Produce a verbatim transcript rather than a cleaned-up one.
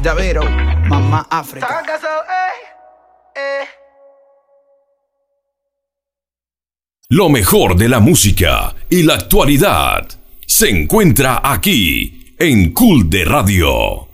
Davero, Mamá África. Lo mejor de la música y la actualidad se encuentra aquí en Cool de Radio.